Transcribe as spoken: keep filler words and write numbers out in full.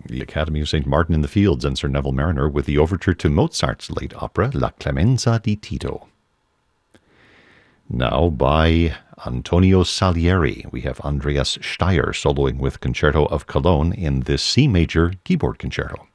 the Academy of Saint Martin in the Fields and Sir Neville Mariner with the overture to Mozart's late opera La Clemenza di Tito. Now by Antonio Salieri, we have Andreas Steyr soloing with Concerto of Cologne in this C major keyboard concerto.